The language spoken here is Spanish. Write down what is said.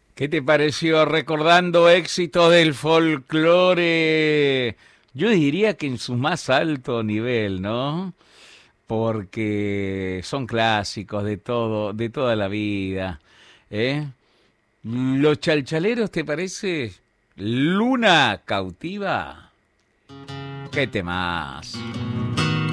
¿Qué te pareció recordando éxitos del folclore? Yo diría que en su más alto nivel, ¿no? Porque son clásicos de todo, de toda la vida, ¿eh? Los chalchaleros, ¿te parece? Luna cautiva. ¿Qué temas?